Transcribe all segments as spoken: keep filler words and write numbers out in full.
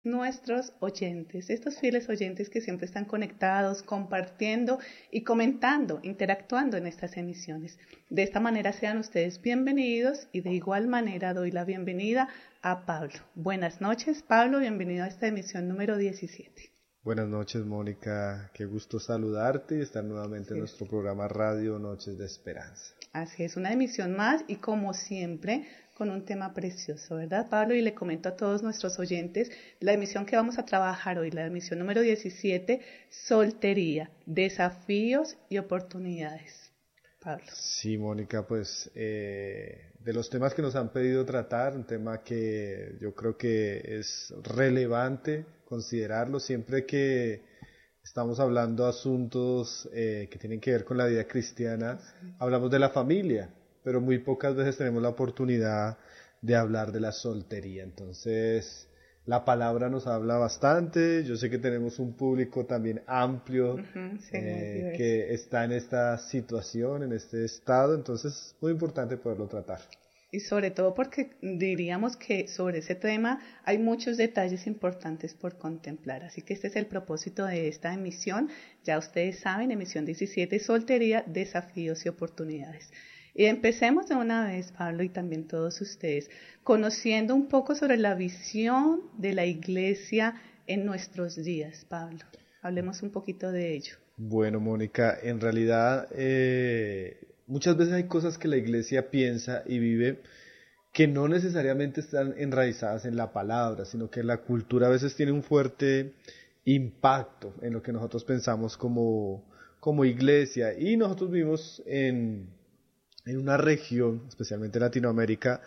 nuestros oyentes, estos fieles oyentes que siempre están conectados, compartiendo y comentando, interactuando en estas emisiones. De esta manera sean ustedes bienvenidos y de igual manera doy la bienvenida a Pablo. Buenas noches, Pablo, bienvenido a esta emisión número diecisiete. Buenas noches, Mónica, qué gusto saludarte y estar nuevamente sí. en nuestro programa Radio Noches de Esperanza. Así es, una emisión más y como siempre con un tema precioso, ¿verdad, Pablo? Y le comento a todos nuestros oyentes la emisión que vamos a trabajar hoy, la emisión número diecisiete, soltería, desafíos y oportunidades. Pablo. Sí, Mónica, pues eh, de los temas que nos han pedido tratar, un tema que yo creo que es relevante considerarlo siempre que estamos hablando asuntos eh, que tienen que ver con la vida cristiana, sí. Hablamos de la familia, pero muy pocas veces tenemos la oportunidad de hablar de la soltería. Entonces, la palabra nos habla bastante. Yo sé que tenemos un público también amplio uh-huh, sí, eh, que está en esta situación, en este estado. Entonces, es muy importante poderlo tratar. Y sobre todo porque diríamos que sobre ese tema hay muchos detalles importantes por contemplar. Así que este es el propósito de esta emisión. Ya ustedes saben, emisión diecisiete, soltería, desafíos y oportunidades. Y empecemos de una vez, Pablo, y también todos ustedes, conociendo un poco sobre la visión de la iglesia en nuestros días, Pablo. Hablemos un poquito de ello. Bueno, Mónica, en realidad eh, muchas veces hay cosas que la iglesia piensa y vive que no necesariamente están enraizadas en la palabra, sino que la cultura a veces tiene un fuerte impacto en lo que nosotros pensamos como, como iglesia. Y nosotros vivimos en... en una región, especialmente Latinoamérica,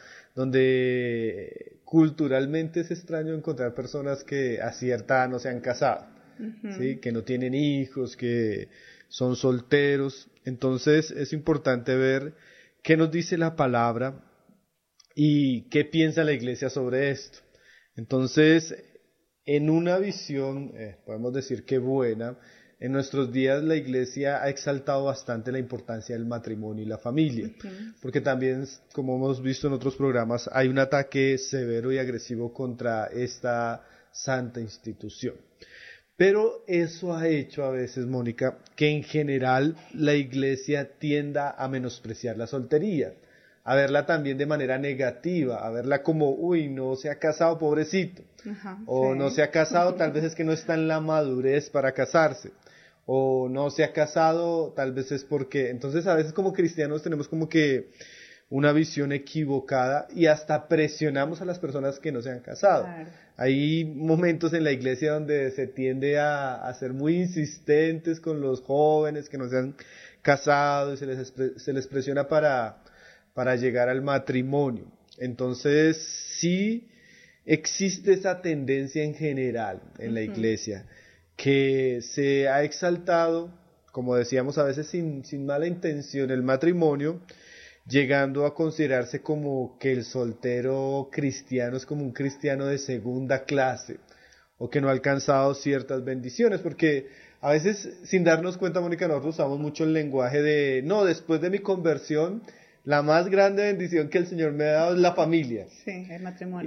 donde culturalmente es extraño encontrar personas que a cierta edad no se han casado, uh-huh. ¿sí? Que no tienen hijos, que son solteros. Entonces es importante ver qué nos dice la palabra y qué piensa la iglesia sobre esto. Entonces, en una visión, eh, podemos decir que buena, en nuestros días la iglesia ha exaltado bastante la importancia del matrimonio y la familia, uh-huh. porque también, como hemos visto en otros programas, hay un ataque severo y agresivo contra esta santa institución. Pero eso ha hecho a veces, Mónica, que en general la iglesia tienda a menospreciar la soltería, a verla también de manera negativa, a verla como, uy, no se ha casado, pobrecito, uh-huh, o sí. no se ha casado, tal vez es que no está en la madurez para casarse, o no se ha casado, tal vez es porque, entonces a veces como cristianos tenemos como que una visión equivocada y hasta presionamos a las personas que no se han casado. Claro. Hay momentos en la iglesia donde se tiende a, a ser muy insistentes con los jóvenes que no se han casado y se les, se les presiona para, para llegar al matrimonio. Entonces sí existe esa tendencia en general en uh-huh. la iglesia, que se ha exaltado, como decíamos a veces sin, sin mala intención, el matrimonio, llegando a considerarse como que el soltero cristiano es como un cristiano de segunda clase, o que no ha alcanzado ciertas bendiciones, porque a veces sin darnos cuenta, Mónica, nosotros usamos mucho el lenguaje de, no, después de mi conversión, la más grande bendición que el Señor me ha dado es la familia. Sí, el matrimonio.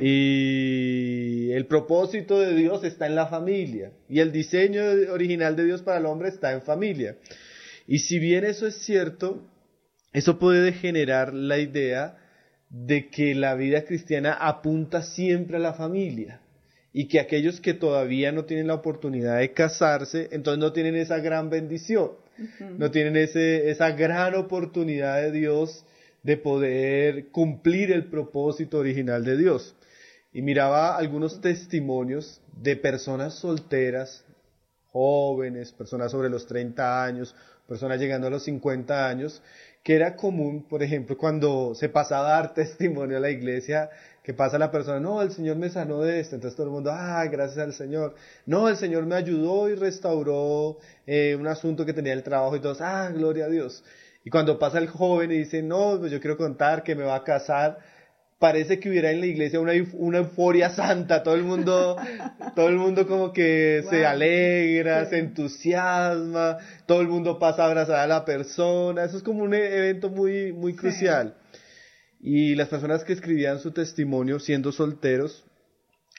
Y el propósito de Dios está en la familia. Y el diseño original de Dios para el hombre está en familia. Y si bien eso es cierto, eso puede generar la idea de que la vida cristiana apunta siempre a la familia. Y que aquellos que todavía no tienen la oportunidad de casarse, entonces no tienen esa gran bendición. Uh-huh. No tienen ese, esa gran oportunidad de Dios de poder cumplir el propósito original de Dios. Y miraba algunos testimonios de personas solteras, jóvenes, personas sobre los treinta años, personas llegando a los cincuenta años, que era común, por ejemplo, cuando se pasaba a dar testimonio a la iglesia, que pasa la persona, no, el Señor me sanó de esto, entonces todo el mundo, ah, gracias al Señor, no, el Señor me ayudó y restauró eh, un asunto que tenía en el trabajo y todos, ah, gloria a Dios. Y cuando pasa el joven y dice, no, pues yo quiero contar que me va a casar, parece que hubiera en la iglesia una, una euforia santa, todo el mundo, todo el mundo como que wow. se alegra, sí. se entusiasma, todo el mundo pasa a abrazar a la persona, eso es como un evento muy, muy crucial. Sí. Y las personas que escribían su testimonio siendo solteros,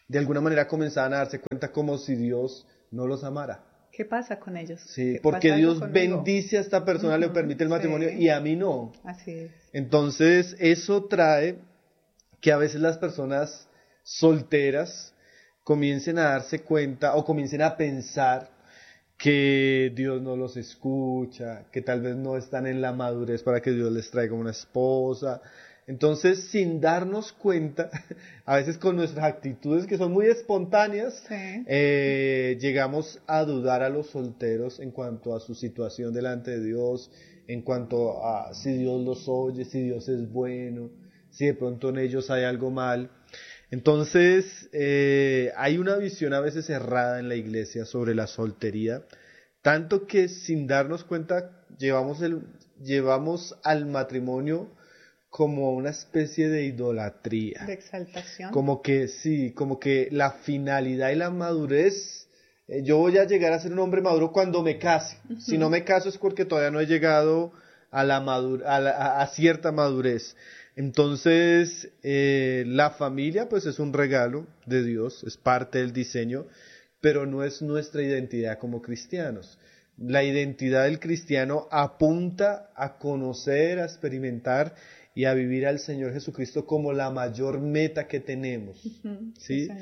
de alguna manera comenzaban a darse cuenta como si Dios no los amara. ¿Qué pasa con ellos? Sí, porque Dios bendice a esta persona, uh-huh, le permite el matrimonio, sí, y a mí no. Así es. Entonces, eso trae que a veces las personas solteras comiencen a darse cuenta o comiencen a pensar que Dios no los escucha, que tal vez no están en la madurez para que Dios les traiga una esposa. Entonces, sin darnos cuenta, a veces con nuestras actitudes que son muy espontáneas, sí. eh, llegamos a dudar a los solteros en cuanto a su situación delante de Dios, en cuanto a si Dios los oye, si Dios es bueno, si de pronto en ellos hay algo mal. Entonces, eh, hay una visión a veces errada en la iglesia sobre la soltería, tanto que sin darnos cuenta llevamos, el, llevamos al matrimonio como una especie de idolatría. De exaltación. Como que sí, como que la finalidad y la madurez, eh, yo voy a llegar a ser un hombre maduro cuando me case. Uh-huh. Si no me caso es porque todavía no he llegado a, la madur- a, la, a, a cierta madurez. Entonces, eh, la familia pues es un regalo de Dios, es parte del diseño, pero no es nuestra identidad como cristianos. La identidad del cristiano apunta a conocer, a experimentar y a vivir al Señor Jesucristo como la mayor meta que tenemos. Uh-huh, ¿sí? Sí,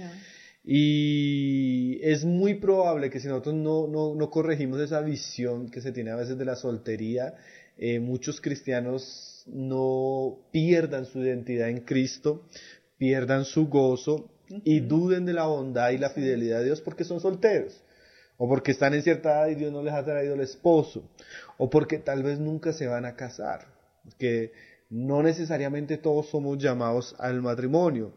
y es muy probable que si nosotros no, no, no corregimos esa visión que se tiene a veces de la soltería, eh, muchos cristianos no pierdan su identidad en Cristo, pierdan su gozo uh-huh. y duden de la bondad y la fidelidad de Dios porque son solteros, o porque están en cierta edad y Dios no les ha traído el esposo, o porque tal vez nunca se van a casar, porque no necesariamente todos somos llamados al matrimonio.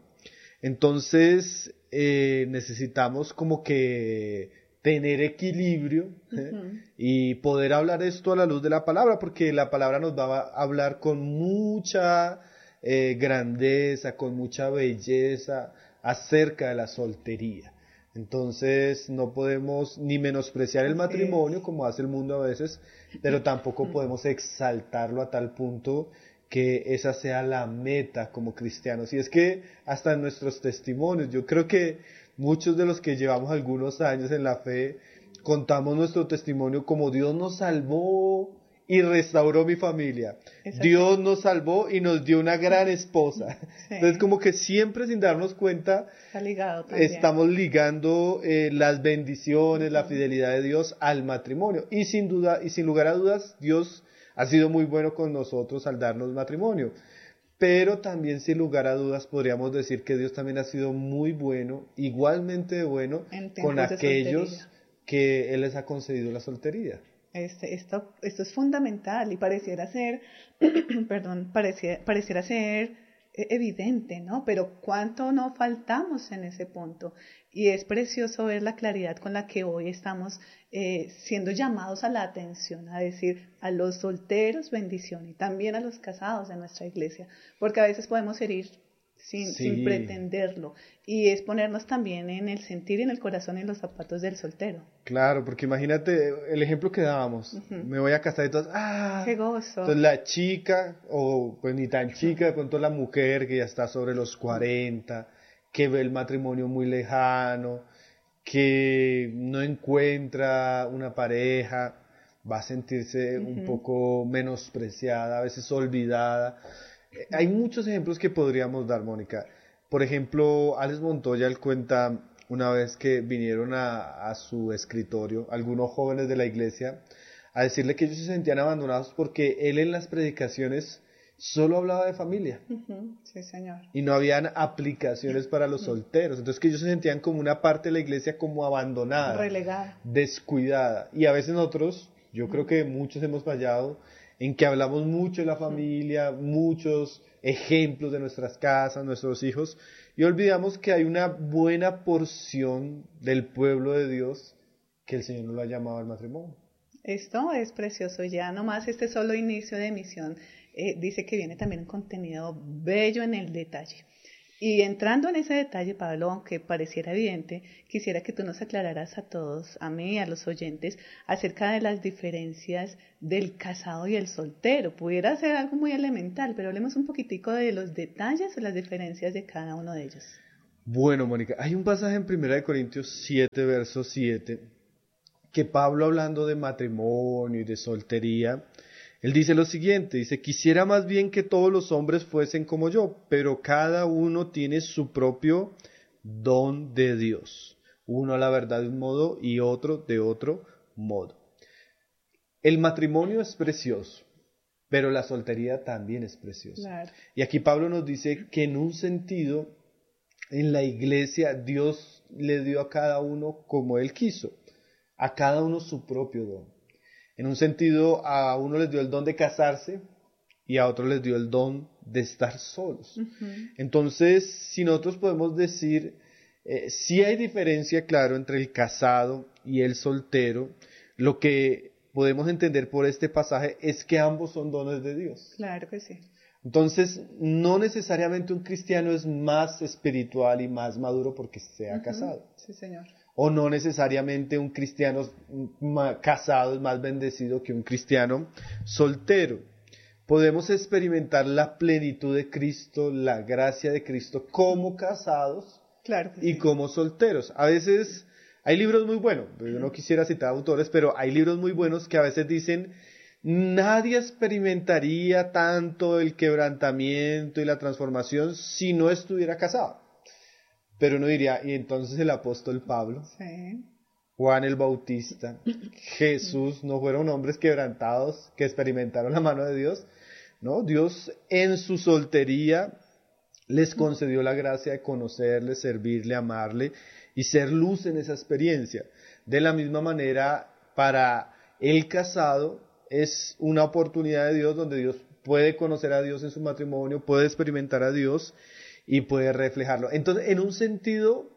Entonces eh, necesitamos como que tener equilibrio ¿eh? uh-huh. y poder hablar esto a la luz de la palabra, porque la palabra nos va a hablar con mucha eh, grandeza, con mucha belleza acerca de la soltería. Entonces no podemos ni menospreciar el matrimonio como hace el mundo a veces, pero tampoco podemos exaltarlo a tal punto que esa sea la meta como cristianos. Y es que hasta en nuestros testimonios, yo creo que muchos de los que llevamos algunos años en la fe, contamos nuestro testimonio como Dios nos salvó y restauró mi familia. Exacto. Dios nos salvó y nos dio una gran esposa. Sí. Entonces como que siempre sin darnos cuenta, está ligado también. Estamos ligando eh, las bendiciones, uh-huh. la fidelidad de Dios al matrimonio. Y sin duda, y sin lugar a dudas, Dios ha sido muy bueno con nosotros al darnos matrimonio. Pero también sin lugar a dudas podríamos decir que Dios también ha sido muy bueno, igualmente bueno, con aquellos que Él les ha concedido la soltería. Este, esto, esto es fundamental y pareciera ser, perdón, pareciera, pareciera ser evidente, ¿no? Pero cuánto no faltamos en ese punto. Y es precioso ver la claridad con la que hoy estamos eh, siendo llamados a la atención, a decir a los solteros bendición y también a los casados de nuestra iglesia, porque a veces podemos herir sin, sí. sin pretenderlo, y es ponernos también en el sentir y en el corazón y en los zapatos del soltero. Claro, porque imagínate el ejemplo que dábamos, uh-huh. me voy a casar y todos, ¡ah! ¡Qué gozo! Entonces la chica, o pues ni tan chica, de pronto la mujer que ya está sobre los cuarenta, que ve el matrimonio muy lejano, que no encuentra una pareja, va a sentirse uh-huh. un poco menospreciada, a veces olvidada. Hay muchos ejemplos que podríamos dar, Mónica. Por ejemplo, Alex Montoya, él cuenta una vez que vinieron a, a su escritorio algunos jóvenes de la iglesia a decirle que ellos se sentían abandonados porque él en las predicaciones solo hablaba de familia. Uh-huh. Sí, señor. Y no habían aplicaciones para los solteros. Entonces que ellos se sentían como una parte de la iglesia como abandonada. Relegada. Descuidada. Y a veces nosotros, yo uh-huh. creo que muchos hemos fallado en que hablamos mucho de la familia, uh-huh. muchos ejemplos de nuestras casas, nuestros hijos, y olvidamos que hay una buena porción del pueblo de Dios que el Señor nos lo ha llamado al matrimonio. Esto es precioso, ya nomás este solo inicio de emisión eh, dice que viene también un contenido bello en el detalle. Y entrando en ese detalle, Pablo, aunque pareciera evidente, quisiera que tú nos aclararas a todos, a mí y a los oyentes, acerca de las diferencias del casado y el soltero. Pudiera ser algo muy elemental, pero hablemos un poquitico de los detalles o las diferencias de cada uno de ellos. Bueno, Mónica, hay un pasaje en Primera de Corintios siete, verso siete, que Pablo, hablando de matrimonio y de soltería, él dice lo siguiente, dice, quisiera más bien que todos los hombres fuesen como yo, pero cada uno tiene su propio don de Dios. Uno a la verdad de un modo y otro de otro modo. El matrimonio es precioso, pero la soltería también es preciosa. Claro. Y aquí Pablo nos dice que en un sentido, en la iglesia, Dios le dio a cada uno como Él quiso, a cada uno su propio don. En un sentido, a uno les dio el don de casarse y a otro les dio el don de estar solos. Uh-huh. Entonces, si nosotros podemos decir, eh, sí hay diferencia, claro, entre el casado y el soltero, lo que podemos entender por este pasaje es que ambos son dones de Dios. Claro que sí. Entonces, no necesariamente un cristiano es más espiritual y más maduro porque sea uh-huh. casado. Sí, señor. O no necesariamente un cristiano casado es más bendecido que un cristiano soltero. Podemos experimentar la plenitud de Cristo, la gracia de Cristo como casados claro que y sí. como solteros. A veces hay libros muy buenos, yo no quisiera citar autores, pero hay libros muy buenos que a veces dicen, nadie experimentaría tanto el quebrantamiento y la transformación si no estuviera casado. Pero uno diría, y entonces el apóstol Pablo, sí. Juan el Bautista, Jesús, ¿no fueron hombres quebrantados que experimentaron la mano de Dios? No, Dios en su soltería les concedió la gracia de conocerle, servirle, amarle y ser luz en esa experiencia. De la misma manera, para el casado es una oportunidad de Dios donde Dios puede conocer a Dios en su matrimonio, puede experimentar a Dios y puede reflejarlo. Entonces, en un sentido,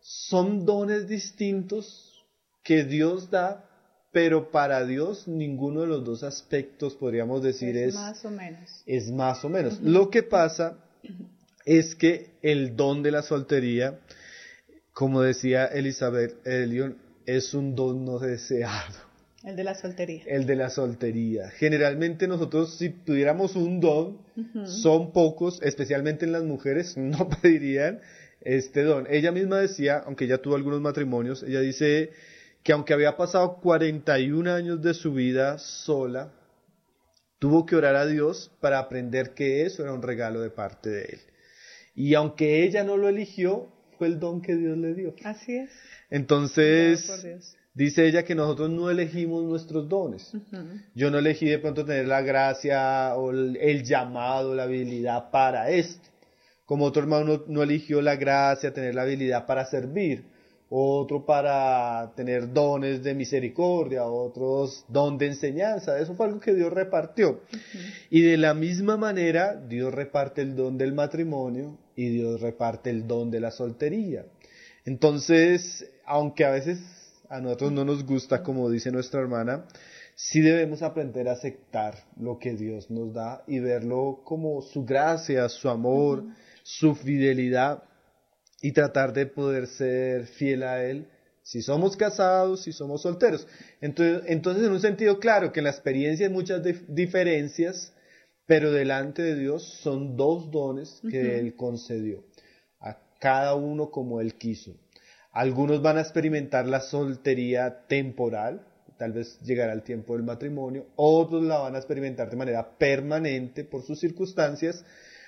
son dones distintos que Dios da, pero para Dios ninguno de los dos aspectos, podríamos decir, es, es más o menos. Es más o menos. Uh-huh. Lo que pasa es que el don de la soltería, como decía Elizabeth Elliot, es un don no deseado. El de la soltería. El de la soltería. Generalmente nosotros, si tuviéramos un don, uh-huh. son pocos, especialmente en las mujeres, no pedirían este don. Ella misma decía, aunque ella tuvo algunos matrimonios, ella dice que aunque había pasado cuarenta y un años de su vida sola, tuvo que orar a Dios para aprender que eso era un regalo de parte de Él. Y aunque ella no lo eligió, fue el don que Dios le dio. Así es. Entonces, dice ella que nosotros no elegimos nuestros dones. Uh-huh. Yo no elegí de pronto tener la gracia o el, el llamado, la habilidad para esto. Como otro hermano no eligió la gracia, tener la habilidad para servir. Otro para tener dones de misericordia, otros don de enseñanza. Eso fue algo que Dios repartió. Uh-huh. Y de la misma manera, Dios reparte el don del matrimonio y Dios reparte el don de la soltería. Entonces, aunque a veces a nosotros no nos gusta, como dice nuestra hermana, sí debemos aprender a aceptar lo que Dios nos da y verlo como su gracia, su amor, uh-huh. su fidelidad, y tratar de poder ser fiel a Él, si somos casados, si somos solteros. Entonces, entonces en un sentido, claro, que en la experiencia hay muchas dif- diferencias, pero delante de Dios son dos dones que uh-huh. Él concedió, a cada uno como Él quiso. Algunos van a experimentar la soltería temporal, tal vez llegará el tiempo del matrimonio, otros la van a experimentar de manera permanente por sus circunstancias,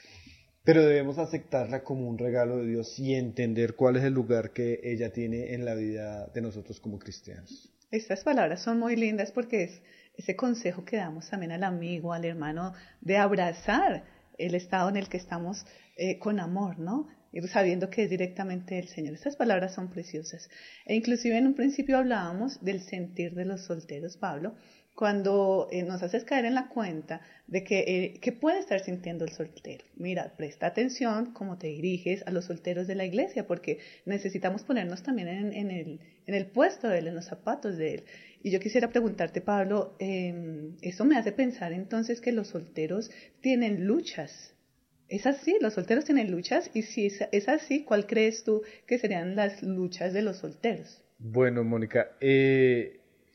pero debemos aceptarla como un regalo de Dios y entender cuál es el lugar que ella tiene en la vida de nosotros como cristianos. Estas palabras son muy lindas porque es ese consejo que damos también al amigo, al hermano, de abrazar el estado en el que estamos eh, con amor, ¿no? Y sabiendo que es directamente del Señor. Estas palabras son preciosas. E inclusive en un principio hablábamos del sentir de los solteros, Pablo, cuando eh, nos haces caer en la cuenta de que, eh, que puede estar sintiendo el soltero. Mira, presta atención cómo te diriges a los solteros de la iglesia, porque necesitamos ponernos también en, en, el, en el puesto de él, en los zapatos de él. Y yo quisiera preguntarte, Pablo, eh, eso me hace pensar entonces que los solteros tienen luchas. ¿Es así? ¿Los solteros tienen luchas? Y si es, es así, ¿cuál crees tú que serían las luchas de los solteros? Bueno, Mónica, eh...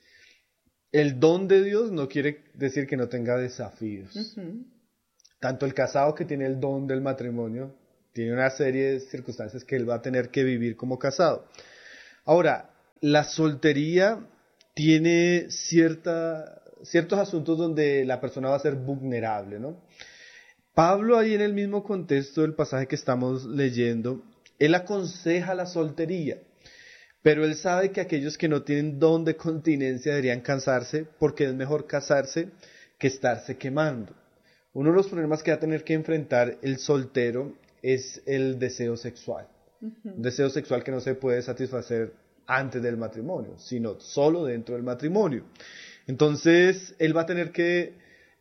el don de Dios no quiere decir que no tenga desafíos. Uh-huh. Tanto el casado que tiene el don del matrimonio tiene una serie de circunstancias que él va a tener que vivir como casado. Ahora, la soltería tiene cierta, ciertos asuntos donde la persona va a ser vulnerable, ¿no? Pablo, ahí en el mismo contexto del pasaje que estamos leyendo, él aconseja la soltería, pero él sabe que aquellos que no tienen don de continencia deberían casarse porque es mejor casarse que estarse quemando. Uno de los problemas que va a tener que enfrentar el soltero es el deseo sexual. Uh-huh. Un deseo sexual que no se puede satisfacer antes del matrimonio, sino solo dentro del matrimonio. Entonces, él va a tener que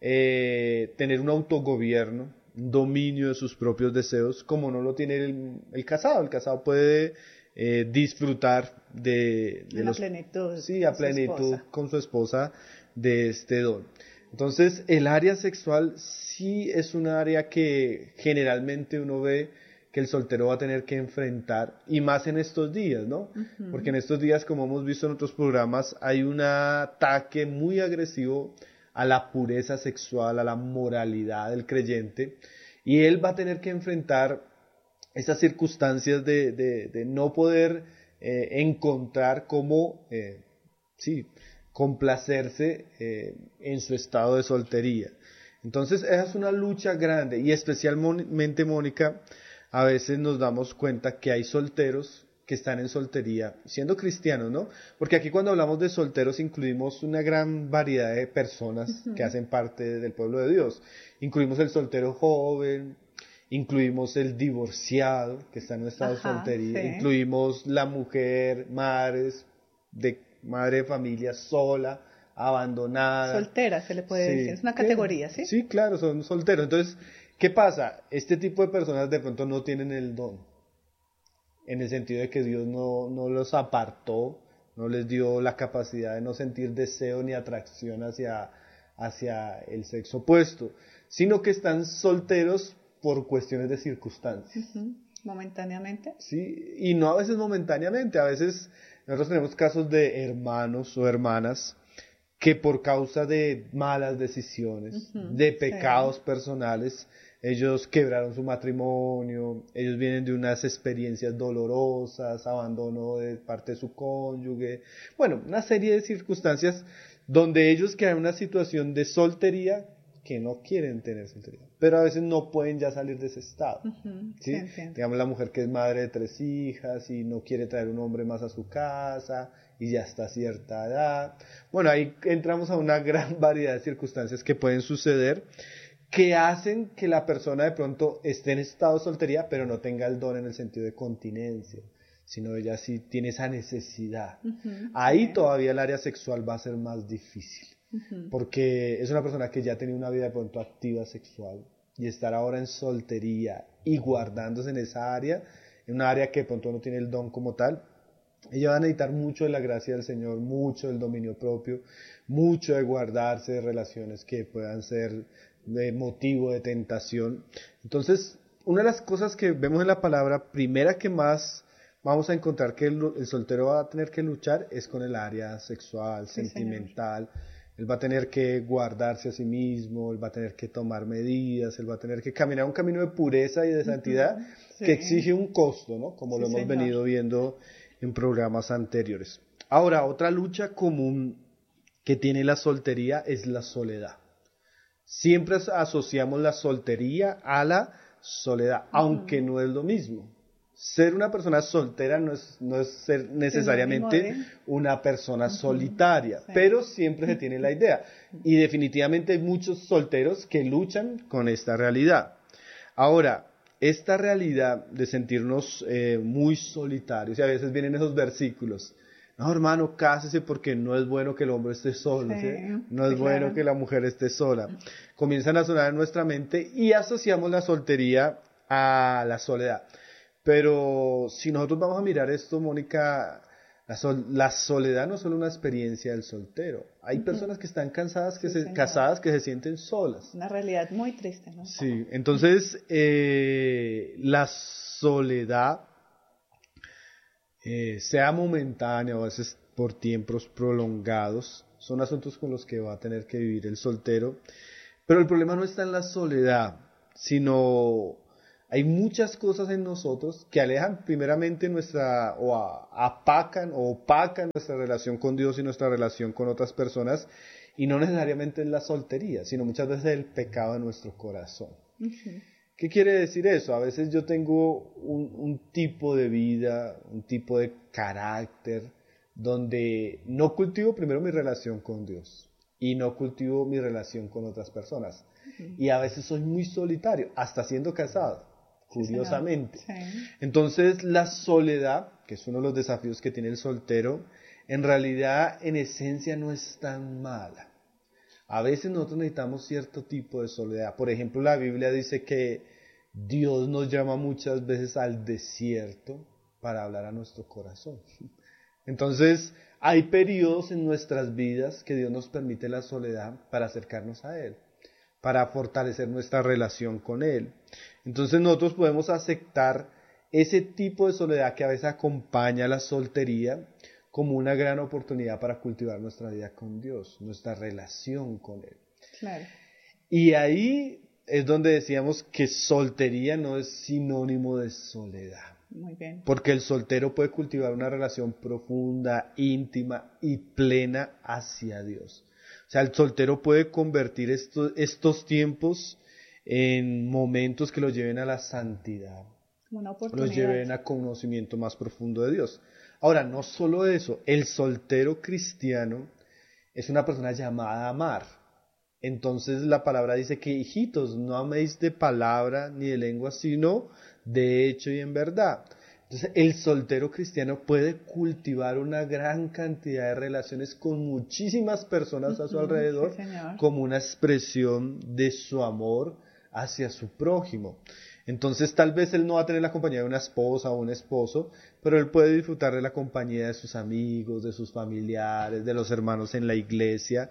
eh, tener un autogobierno, un dominio de sus propios deseos, como no lo tiene el, el casado. El casado puede eh, disfrutar de, de la los, plenitud, sí, a plenitud su con su esposa de este don. Entonces, el área sexual sí es un área que generalmente uno ve que el soltero va a tener que enfrentar, y más en estos días, ¿no? Uh-huh. Porque en estos días, como hemos visto en otros programas, hay un ataque muy agresivo a la pureza sexual, a la moralidad del creyente, y él va a tener que enfrentar esas circunstancias de, de, de no poder eh, encontrar cómo, eh, sí, complacerse eh, en su estado de soltería. Entonces, esa es una lucha grande, y especialmente, Mónica, a veces nos damos cuenta que hay solteros que están en soltería, siendo cristianos, ¿no? Porque aquí cuando hablamos de solteros incluimos una gran variedad de personas uh-huh. que hacen parte del pueblo de Dios. Incluimos el soltero joven, incluimos el divorciado que está en un estado Ajá, de soltería, sí. incluimos la mujer, madres, de madre de familia sola, abandonada. Soltera se le puede sí. decir, es una categoría, ¿sí? Sí, claro, son solteros. Entonces, ¿qué pasa? Este tipo de personas de pronto no tienen el don, en el sentido de que Dios no, no los apartó, no les dio la capacidad de no sentir deseo ni atracción hacia, hacia el sexo opuesto, sino que están solteros por cuestiones de circunstancias. Uh-huh. ¿Momentáneamente? Sí, y no a veces momentáneamente, a veces nosotros tenemos casos de hermanos o hermanas que por causa de malas decisiones, uh-huh. de pecados sí. personales, ellos quebraron su matrimonio, ellos vienen de unas experiencias dolorosas, abandono de parte de su cónyuge, bueno, una serie de circunstancias donde ellos quedan en una situación de soltería que no quieren tener soltería, pero a veces no pueden ya salir de ese estado, uh-huh. ¿sí? Sí, digamos la mujer que es madre de tres hijas y no quiere traer un hombre más a su casa y ya está a cierta edad. Bueno, ahí entramos a una gran variedad de circunstancias que pueden suceder, que hacen que la persona de pronto esté en estado de soltería, pero no tenga el don en el sentido de continencia, sino ella sí tiene esa necesidad. Uh-huh. Ahí okay. todavía el área sexual va a ser más difícil, uh-huh. porque es una persona que ya tenía una vida de pronto activa sexual, y estar ahora en soltería y guardándose en esa área, en una área que de pronto no tiene el don como tal, ella va a necesitar mucho de la gracia del Señor, mucho del dominio propio, mucho de guardarse de relaciones que puedan ser de motivo de tentación. Entonces, una de las cosas que vemos en la palabra, primera que más vamos a encontrar que el, el soltero va a tener que luchar es con el área sexual, sí, sentimental. Señor. Él va a tener que guardarse a sí mismo, él va a tener que tomar medidas, él va a tener que caminar un camino de pureza y de santidad uh-huh. sí. que exige un costo, ¿no? Como sí, lo hemos señor. venido viendo en programas anteriores. Ahora, otra lucha común que tiene la soltería es la soledad. Siempre asociamos la soltería a la soledad, uh-huh. aunque no es lo mismo. Ser una persona soltera no es, no es ser necesariamente una persona uh-huh. solitaria, sí. pero siempre se tiene la idea. Y definitivamente hay muchos solteros que luchan con esta realidad. Ahora, esta realidad de sentirnos eh, muy solitarios, y a veces vienen esos versículos, no hermano, cásese porque no es bueno que el hombre esté solo, sí, ¿sí? no es sí, bueno claro. que la mujer esté sola. Comienzan a sonar en nuestra mente y asociamos la soltería a la soledad. Pero si nosotros vamos a mirar esto, Mónica, la, sol, la soledad no es solo una experiencia del soltero. Hay uh-huh. personas que están cansadas, que sí, se, casadas que se sienten solas. Una realidad muy triste, ¿no? Sí, entonces eh, la soledad, eh, sea momentánea o a veces por tiempos prolongados, son asuntos con los que va a tener que vivir el soltero. Pero el problema no está en la soledad, sino Hay muchas cosas en nosotros que alejan primeramente nuestra, o a, apacan o opacan nuestra relación con Dios y nuestra relación con otras personas, y no necesariamente es la soltería, sino muchas veces el pecado de nuestro corazón. Uh-huh. ¿Qué quiere decir eso? A veces yo tengo un, un tipo de vida, un tipo de carácter, donde no cultivo primero mi relación con Dios y no cultivo mi relación con otras personas. Uh-huh. Y a veces soy muy solitario, hasta siendo casado. Curiosamente. Sí. Entonces la soledad, que es uno de los desafíos que tiene el soltero, en realidad en esencia no es tan mala. A veces nosotros necesitamos cierto tipo de soledad. Por ejemplo, la Biblia dice que Dios nos llama muchas veces al desierto para hablar a nuestro corazón. Entonces hay periodos en nuestras vidas que Dios nos permite la soledad para acercarnos a Él, para fortalecer nuestra relación con Él. Entonces nosotros podemos aceptar ese tipo de soledad que a veces acompaña a la soltería como una gran oportunidad para cultivar nuestra vida con Dios, nuestra relación con Él. Claro. Y ahí es donde decíamos que soltería no es sinónimo de soledad. Muy bien. Porque el soltero puede cultivar una relación profunda, íntima y plena hacia Dios. O sea, el soltero puede convertir estos, estos tiempos en momentos que lo lleven a la santidad, una oportunidad, los lleven a conocimiento más profundo de Dios. Ahora, no solo eso, el soltero cristiano es una persona llamada a amar. Entonces la palabra dice que, hijitos, no améis de palabra ni de lengua, sino de hecho y en verdad. Entonces el soltero cristiano puede cultivar una gran cantidad de relaciones con muchísimas personas a su alrededor, sí, como una expresión de su amor hacia su prójimo. Entonces tal vez él no va a tener la compañía de una esposa o un esposo, pero él puede disfrutar de la compañía de sus amigos, de sus familiares, de los hermanos en la iglesia.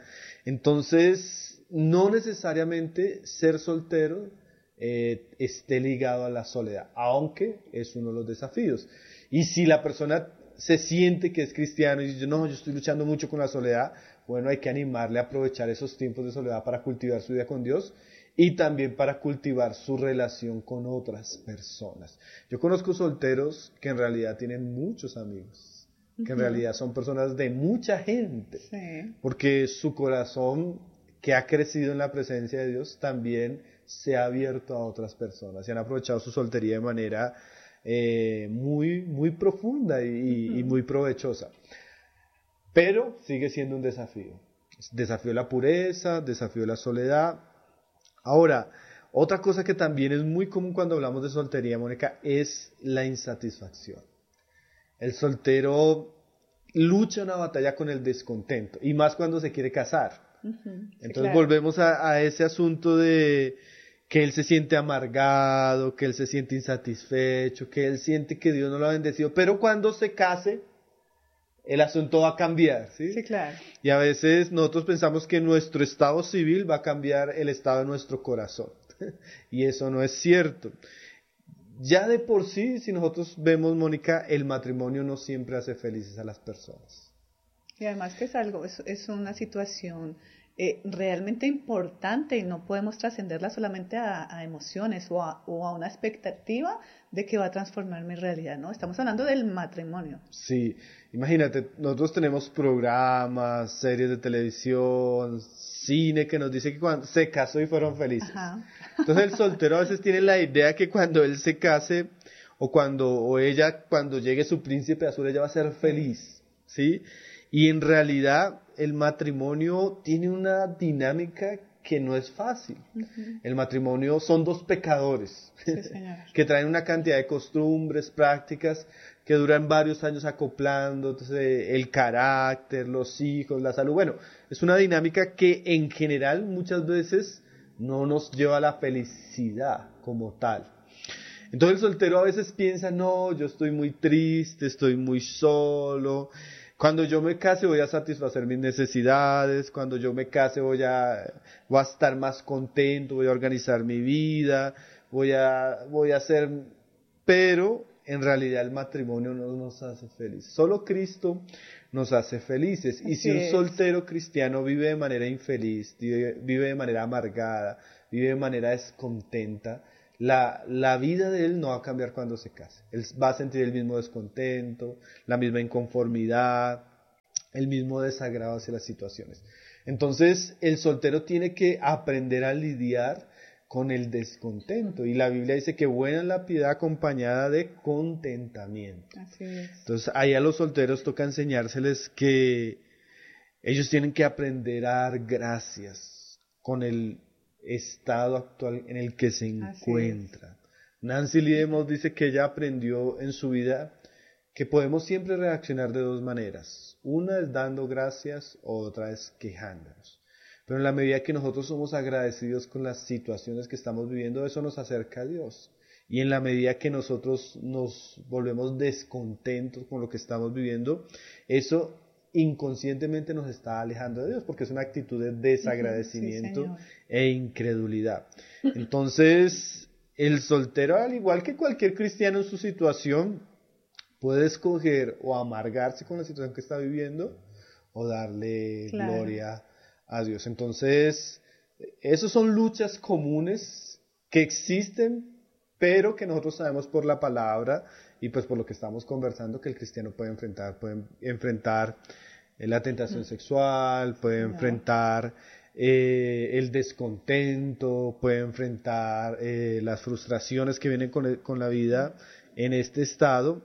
Entonces no necesariamente ser soltero eh, esté ligado a la soledad, aunque es uno de los desafíos. Y si la persona se siente que es cristiano y dice, no, yo estoy luchando mucho con la soledad, bueno, hay que animarle a aprovechar esos tiempos de soledad para cultivar su vida con Dios y también para cultivar su relación con otras personas. Yo conozco solteros que en realidad tienen muchos amigos, que uh-huh. en realidad son personas de mucha gente, sí. porque su corazón, que ha crecido en la presencia de Dios, también se ha abierto a otras personas y han aprovechado su soltería de manera eh, muy, muy profunda y, uh-huh. y muy provechosa. Pero sigue siendo un desafío. Desafío de la pureza, desafío de la soledad. Ahora, otra cosa que también es muy común cuando hablamos de soltería, Mónica, es la insatisfacción. El soltero lucha una batalla con el descontento, y más cuando se quiere casar. Uh-huh, sí, Entonces claro. volvemos a, a ese asunto de que él se siente amargado, que él se siente insatisfecho, que él siente que Dios no lo ha bendecido, pero cuando se case, el asunto va a cambiar, ¿sí? Sí, claro. Y a veces nosotros pensamos que nuestro estado civil va a cambiar el estado de nuestro corazón. Y eso no es cierto. Ya de por sí, si nosotros vemos, Mónica, el matrimonio no siempre hace felices a las personas. Y además que es algo, es, es una situación eh, realmente importante y no podemos trascenderla solamente a, a emociones o a, o a una expectativa de que va a transformar mi realidad, ¿no? Estamos hablando del matrimonio. Sí, imagínate, nosotros tenemos programas, series de televisión, cine que nos dice que cuando se casó y fueron felices. Ajá. Entonces el soltero a veces tiene la idea que cuando él se case o cuando o ella cuando llegue su príncipe azul ella va a ser feliz, ¿sí? Y en realidad el matrimonio tiene una dinámica que no es fácil. Uh-huh. El matrimonio son dos pecadores sí, que traen una cantidad de costumbres, prácticas que duran varios años acoplando, entonces, el carácter, los hijos, la salud. Bueno, es una dinámica que en general muchas veces no nos lleva a la felicidad como tal. Entonces el soltero a veces piensa, no, yo estoy muy triste, estoy muy solo. Cuando yo me case voy a satisfacer mis necesidades, cuando yo me case voy a, voy a estar más contento, voy a organizar mi vida, voy a, voy a hacer... Pero en realidad el matrimonio no nos hace felices. Solo Cristo nos hace felices. Y si un soltero cristiano vive de manera infeliz, vive, vive de manera amargada, vive de manera descontenta, la, la vida de él no va a cambiar cuando se case. Él va a sentir el mismo descontento, la misma inconformidad, el mismo desagrado hacia las situaciones. Entonces, el soltero tiene que aprender a lidiar con el descontento. Y la Biblia dice que buena es la piedad acompañada de contentamiento. Así es. Entonces, ahí a los solteros toca enseñárseles que ellos tienen que aprender a dar gracias con el estado actual en el que se encuentran. Nancy Lee DeMoss dice que ella aprendió en su vida que podemos siempre reaccionar de dos maneras. Una es dando gracias, otra es quejándonos. Pero en la medida que nosotros somos agradecidos con las situaciones que estamos viviendo, eso nos acerca a Dios. Y en la medida que nosotros nos volvemos descontentos con lo que estamos viviendo, eso inconscientemente nos está alejando de Dios, porque es una actitud de desagradecimiento sí, e incredulidad. Entonces, el soltero, al igual que cualquier cristiano en su situación, puede escoger o amargarse con la situación que está viviendo o darle claro. gloria a Dios. Entonces, esas son luchas comunes que existen, pero que nosotros sabemos por la palabra y pues por lo que estamos conversando que el cristiano puede enfrentar. Puede enfrentar eh, la tentación mm. sexual, puede no. enfrentar eh, el descontento, puede enfrentar eh, las frustraciones que vienen con, el, con la vida en este estado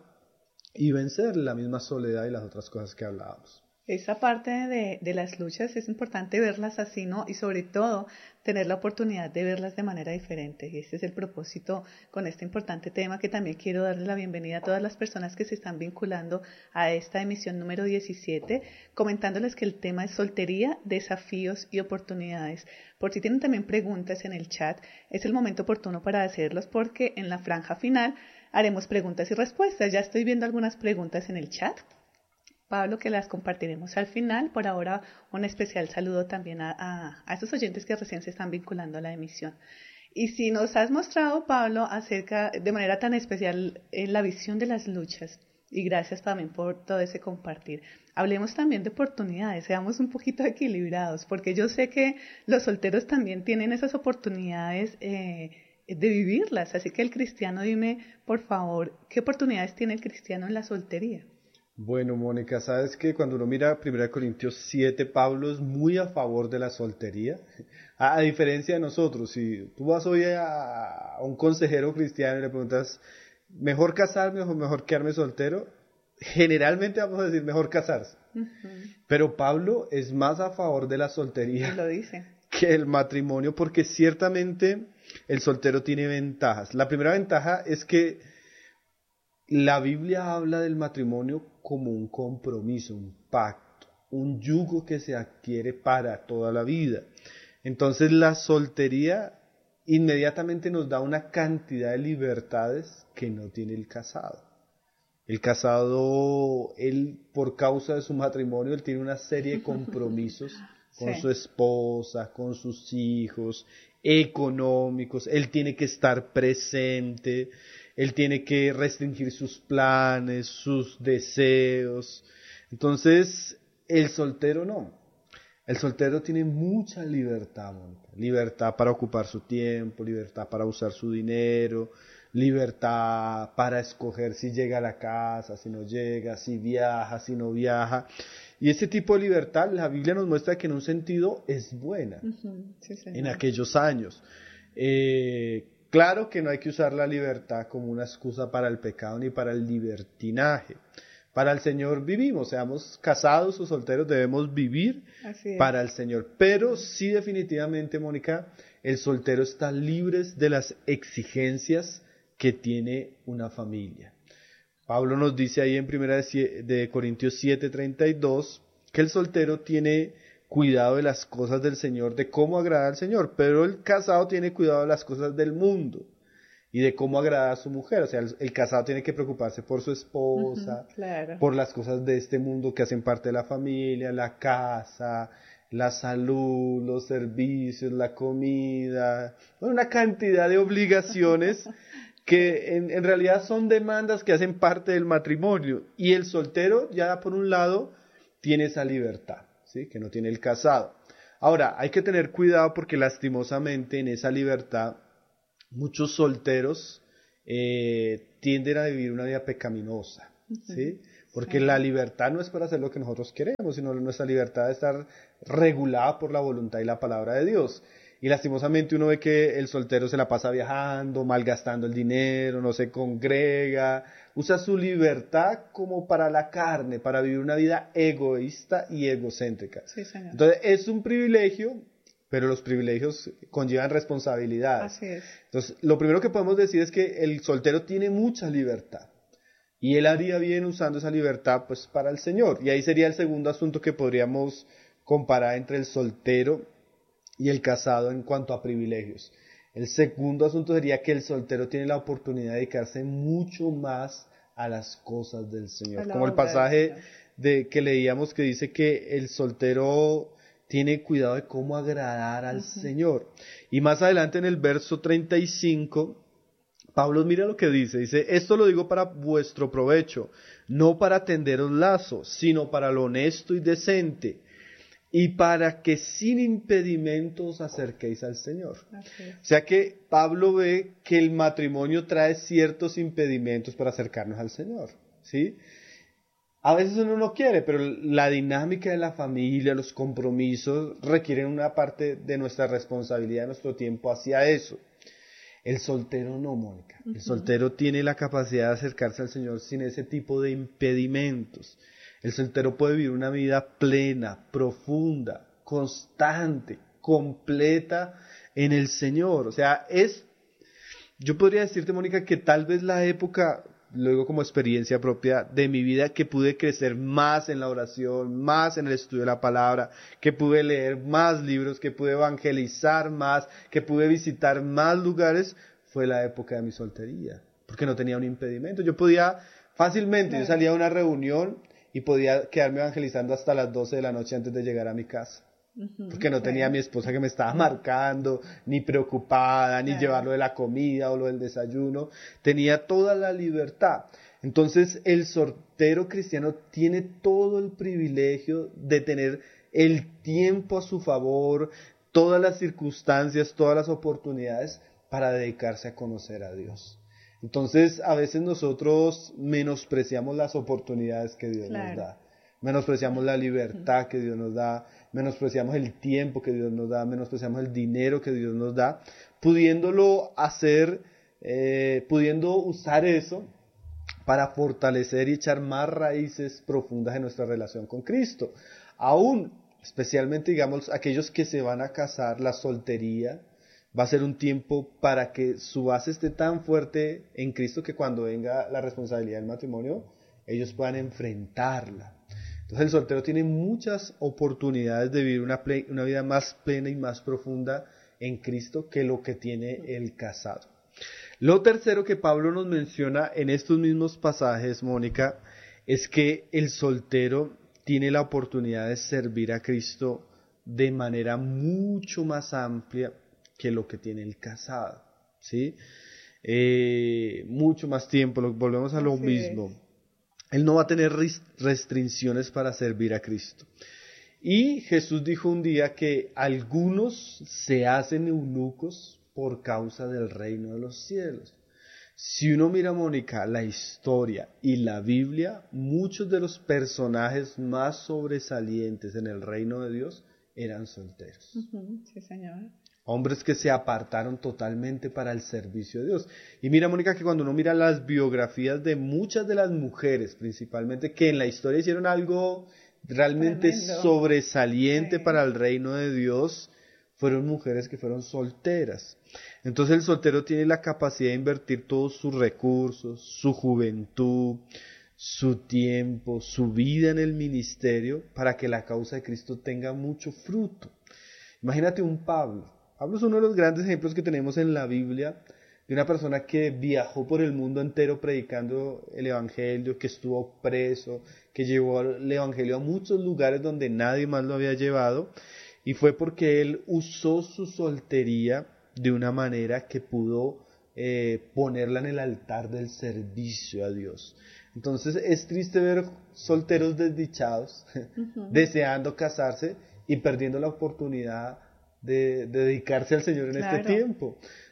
y vencer la misma soledad y las otras cosas que hablábamos. Esa parte de, de las luchas es importante verlas así, ¿no? Y sobre todo tener la oportunidad de verlas de manera diferente. Y este es el propósito con este importante tema, que también quiero darle la bienvenida a todas las personas que se están vinculando a esta emisión número diecisiete, comentándoles que el tema es soltería, desafíos y oportunidades. Por si tienen también preguntas en el chat, es el momento oportuno para hacerlos, porque en la franja final haremos preguntas y respuestas. Ya estoy viendo algunas preguntas en el chat, Pablo, que las compartiremos al final. Por ahora, un especial saludo también a, a, a estos oyentes que recién se están vinculando a la emisión. Y si nos has mostrado, Pablo, acerca de manera tan especial eh, la visión de las luchas, y gracias también por todo ese compartir, hablemos también de oportunidades, seamos un poquito equilibrados, porque yo sé que los solteros también tienen esas oportunidades eh, de vivirlas. Así que el cristiano, dime, por favor, ¿qué oportunidades tiene el cristiano en la soltería? Bueno, Mónica, sabes que cuando uno mira primera Corintios siete, Pablo es muy a favor de la soltería, a, a diferencia de nosotros. Si tú vas hoy a, a un consejero cristiano y le preguntas, ¿mejor casarme o mejor quedarme soltero? Generalmente vamos a decir, mejor casarse. Uh-huh. Pero Pablo es más a favor de la soltería lo dice. que el matrimonio, porque ciertamente el soltero tiene ventajas. La primera ventaja es que la Biblia habla del matrimonio como un compromiso, un pacto, un yugo que se adquiere para toda la vida. Entonces la soltería inmediatamente nos da una cantidad de libertades que no tiene el casado. El casado, él por causa de su matrimonio, él tiene una serie de compromisos con sí. su esposa, con sus hijos, económicos, él tiene que estar presente. Él tiene que restringir sus planes, sus deseos. Entonces, el soltero no. El soltero tiene mucha libertad, Mónica. Libertad para ocupar su tiempo, libertad para usar su dinero, libertad para escoger si llega a la casa, si no llega, si viaja, si no viaja. Y ese tipo de libertad, la Biblia nos muestra que en un sentido es buena. Uh-huh. Sí, en aquellos años. Eh, Claro que no hay que usar la libertad como una excusa para el pecado ni para el libertinaje. Para el Señor vivimos, seamos casados o solteros, debemos vivir para el Señor. Pero sí, definitivamente, Mónica, el soltero está libre de las exigencias que tiene una familia. Pablo nos dice ahí en primera de Corintios siete, treinta y dos, que el soltero tiene cuidado de las cosas del Señor, de cómo agradar al Señor, pero el casado tiene cuidado de las cosas del mundo y de cómo agradar a su mujer. O sea, el, el casado tiene que preocuparse por su esposa, uh-huh, claro. por las cosas de este mundo que hacen parte de la familia, la casa, la salud, los servicios, la comida, bueno, una cantidad de obligaciones que en, en realidad son demandas que hacen parte del matrimonio, y el soltero ya por un lado tiene esa libertad, ¿sí?, que no tiene el casado. Ahora, hay que tener cuidado porque lastimosamente en esa libertad muchos solteros eh, tienden a vivir una vida pecaminosa, uh-huh. ¿sí? Porque sí. La libertad no es para hacer lo que nosotros queremos, sino nuestra libertad de estar regulada por la voluntad y la palabra de Dios. Y lastimosamente uno ve que el soltero se la pasa viajando, malgastando el dinero, no se congrega, usa su libertad como para la carne, para vivir una vida egoísta y egocéntrica. Sí, señor. Entonces es un privilegio, pero los privilegios conllevan responsabilidades. Así es. Entonces lo primero que podemos decir es que el soltero tiene mucha libertad. Y él haría bien usando esa libertad pues para el Señor. Y ahí sería el segundo asunto que podríamos comparar entre el soltero y el casado en cuanto a privilegios. El segundo asunto sería que el soltero tiene la oportunidad de dedicarse mucho más a las cosas del Señor. Como el pasaje de, que leíamos que dice que el soltero tiene cuidado de cómo agradar al uh-huh. Señor. Y más adelante en el verso treinta y cinco... Pablo mira lo que dice, dice, esto lo digo para vuestro provecho, no para tenderos lazo, sino para lo honesto y decente, y para que sin impedimento os acerquéis al Señor. Okay. O sea que Pablo ve que el matrimonio trae ciertos impedimentos para acercarnos al Señor, ¿sí? A veces uno no quiere, pero la dinámica de la familia, los compromisos, requieren una parte de nuestra responsabilidad, de nuestro tiempo hacia eso. El soltero no, Mónica. Uh-huh. El soltero tiene la capacidad de acercarse al Señor sin ese tipo de impedimentos. El soltero puede vivir una vida plena, profunda, constante, completa en el Señor. O sea, es, yo podría decirte, Mónica, que tal vez la época, luego como experiencia propia de mi vida, que pude crecer más en la oración, más en el estudio de la palabra, que pude leer más libros, que pude evangelizar más, que pude visitar más lugares, fue la época de mi soltería, porque no tenía un impedimento. Yo podía fácilmente, claro. Yo salía a una reunión y podía quedarme evangelizando hasta las doce de la noche antes de llegar a mi casa. Uh-huh, porque no tenía a mi esposa que me estaba marcando, ni preocupada, ni claro. Llevarlo de la comida o lo del desayuno. Tenía toda la libertad. Entonces el soltero cristiano tiene todo el privilegio de tener el tiempo a su favor, todas las circunstancias, todas las oportunidades para dedicarse a conocer a Dios. Entonces a veces nosotros menospreciamos las oportunidades que Dios claro. nos da. Menospreciamos la libertad que Dios nos da, menospreciamos el tiempo que Dios nos da, menospreciamos el dinero que Dios nos da, pudiéndolo hacer, eh, pudiendo usar eso para fortalecer y echar más raíces profundas en nuestra relación con Cristo. Aún, especialmente, digamos, aquellos que se van a casar, la soltería va a ser un tiempo para que su base esté tan fuerte en Cristo que cuando venga la responsabilidad del matrimonio, ellos puedan enfrentarla. Entonces el soltero tiene muchas oportunidades de vivir una, ple- una vida más plena y más profunda en Cristo que lo que tiene el casado. Lo tercero que Pablo nos menciona en estos mismos pasajes, Mónica, es que el soltero tiene la oportunidad de servir a Cristo de manera mucho más amplia que lo que tiene el casado, ¿sí? Eh, mucho más tiempo, lo, volvemos a lo Así mismo. Es. Él no va a tener restricciones para servir a Cristo. Y Jesús dijo un día que algunos se hacen eunucos por causa del reino de los cielos. Si uno mira, Mónica, la historia y la Biblia, muchos de los personajes más sobresalientes en el reino de Dios eran solteros. Uh-huh, sí, señor. Hombres que se apartaron totalmente para el servicio de Dios. Y mira, Mónica, que cuando uno mira las biografías de muchas de las mujeres, principalmente, que en la historia hicieron algo realmente Tremendo. sobresaliente sí. para el reino de Dios, fueron mujeres que fueron solteras. Entonces el soltero tiene la capacidad de invertir todos sus recursos, su juventud, su tiempo, su vida en el ministerio, para que la causa de Cristo tenga mucho fruto. Imagínate un Pablo. Pablo es uno de los grandes ejemplos que tenemos en la Biblia, de una persona que viajó por el mundo entero predicando el Evangelio, que estuvo preso, que llevó el Evangelio a muchos lugares donde nadie más lo había llevado, y fue porque él usó su soltería de una manera que pudo eh, ponerla en el altar del servicio a Dios. Entonces es triste ver solteros desdichados, uh-huh. deseando casarse y perdiendo la oportunidad De, de dedicarse al Señor en claro. este tiempo.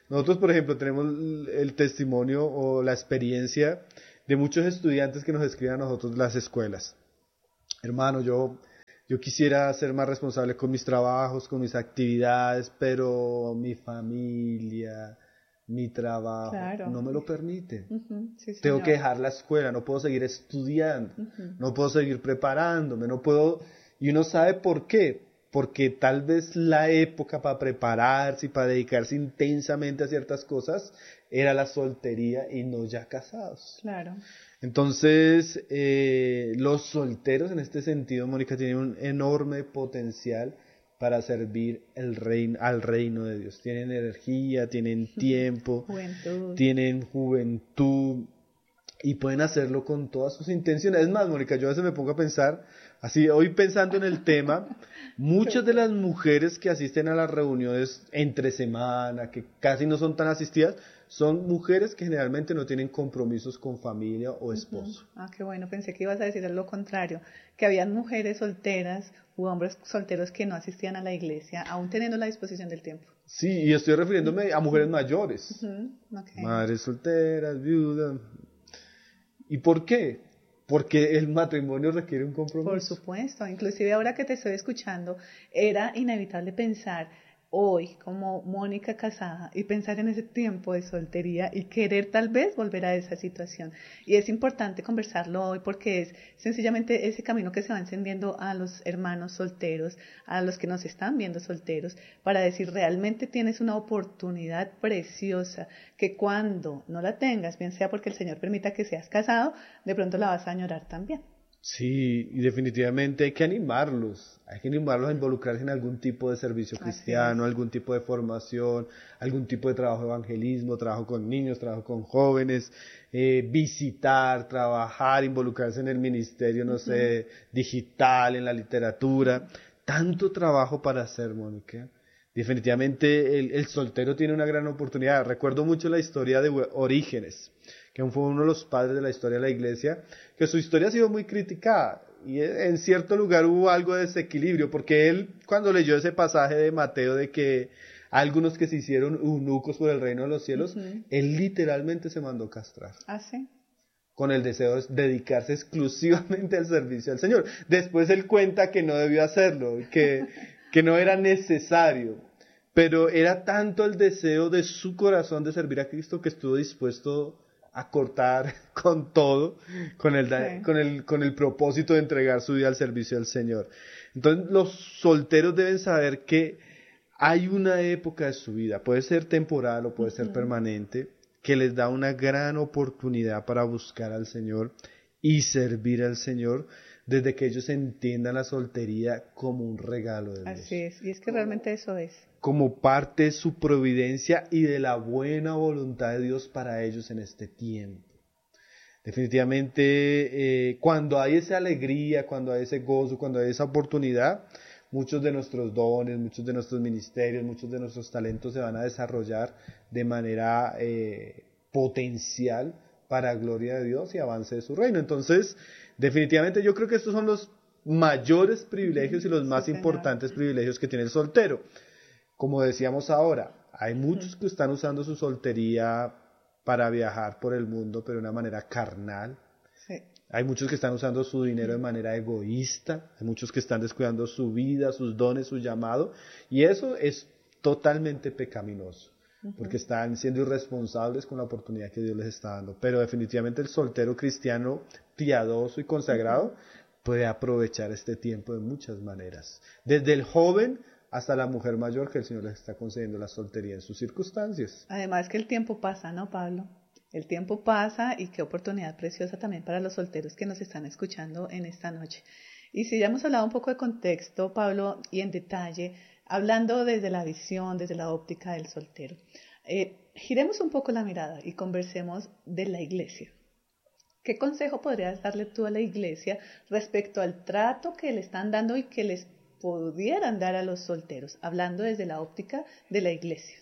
Nosotros, por ejemplo, tenemos el testimonio o la experiencia de muchos estudiantes que nos escriben a nosotros las escuelas. Hermano, yo, yo quisiera ser más responsable con mis trabajos, con mis actividades, pero mi familia, mi trabajo, claro. no me lo permite. Uh-huh. Sí, Tengo que dejar la escuela, no puedo seguir estudiando, uh-huh. no puedo seguir preparándome, no puedo... Y uno sabe por qué, porque tal vez la época para prepararse y para dedicarse intensamente a ciertas cosas era la soltería y no ya casados. Claro. Entonces, eh, los solteros en este sentido, Mónica, tienen un enorme potencial para servir el reino, al reino de Dios. Tienen energía, tienen tiempo, juventud. tienen juventud y pueden hacerlo con todas sus intenciones. Es más, Mónica, yo a veces me pongo a pensar, así hoy pensando en el tema, muchas de las mujeres que asisten a las reuniones entre semana, que casi no son tan asistidas, son mujeres que generalmente no tienen compromisos con familia o esposo. Uh-huh. Ah, qué bueno, pensé que ibas a decir lo contrario, que habían mujeres solteras u hombres solteros que no asistían a la iglesia, aún teniendo la disposición del tiempo. Sí, y estoy refiriéndome a mujeres mayores, uh-huh. Okay. Madres solteras, viudas. ¿Y por qué? Porque el matrimonio requiere un compromiso. Por supuesto, inclusive ahora que te estoy escuchando, era inevitable pensar hoy como Mónica casada y pensar en ese tiempo de soltería y querer tal vez volver a esa situación. Y es importante conversarlo hoy porque es sencillamente ese camino que se va encendiendo a los hermanos solteros, a los que nos están viendo solteros, para decir realmente tienes una oportunidad preciosa que cuando no la tengas, bien sea porque el Señor permita que seas casado, de pronto la vas a añorar también. Sí, y definitivamente hay que animarlos, hay que animarlos a involucrarse en algún tipo de servicio cristiano, algún tipo de formación, algún tipo de trabajo de evangelismo, trabajo con niños, trabajo con jóvenes, eh, visitar, trabajar, involucrarse en el ministerio, no uh-huh. sé, digital, en la literatura, tanto trabajo para hacer, Mónica. Definitivamente el, el soltero tiene una gran oportunidad. Recuerdo mucho la historia de Orígenes, que fue uno de los padres de la historia de la iglesia, que su historia ha sido muy criticada y en cierto lugar hubo algo de desequilibrio, porque él cuando leyó ese pasaje de Mateo de que algunos que se hicieron eunucos por el reino de los cielos, uh-huh. él literalmente se mandó castrar. ¿Ah, sí? Con el deseo de dedicarse exclusivamente al servicio al Señor. Después él cuenta que no debió hacerlo, que, que no era necesario, pero era tanto el deseo de su corazón de servir a Cristo que estuvo dispuesto a cortar con todo, con el, sí. con el, con el propósito de entregar su vida al servicio del Señor. Entonces los solteros deben saber que hay una época de su vida, puede ser temporal o puede uh-huh. ser permanente, que les da una gran oportunidad para buscar al Señor y servir al Señor desde que ellos entiendan la soltería como un regalo de Dios. Así es, y es que realmente eso es. Como parte de su providencia y de la buena voluntad de Dios para ellos en este tiempo. Definitivamente, eh, cuando hay esa alegría, cuando hay ese gozo, cuando hay esa oportunidad, muchos de nuestros dones, muchos de nuestros ministerios, muchos de nuestros talentos se van a desarrollar de manera eh, potencial para gloria de Dios y avance de su reino. Entonces, definitivamente yo creo que estos son los mayores privilegios y los más sí, importantes privilegios que tiene el soltero. Como decíamos ahora, hay muchos que están usando su soltería para viajar por el mundo, pero de una manera carnal. Sí. Hay muchos que están usando su dinero de manera egoísta, hay muchos que están descuidando su vida, sus dones, su llamado, y eso es totalmente pecaminoso, uh-huh. porque están siendo irresponsables con la oportunidad que Dios les está dando. Pero definitivamente el soltero cristiano piadoso y consagrado uh-huh. puede aprovechar este tiempo de muchas maneras. Desde el joven hasta la mujer mayor que el Señor les está concediendo la soltería en sus circunstancias. Además que el tiempo pasa, ¿no, Pablo? El tiempo pasa y qué oportunidad preciosa también para los solteros que nos están escuchando en esta noche. Y si ya hemos hablado un poco de contexto, Pablo, y en detalle, hablando desde la visión, desde la óptica del soltero, eh, giremos un poco la mirada y conversemos de la iglesia. ¿Qué consejo podrías darle tú a la iglesia respecto al trato que le están dando y que les pudieran dar a los solteros, hablando desde la óptica de la iglesia?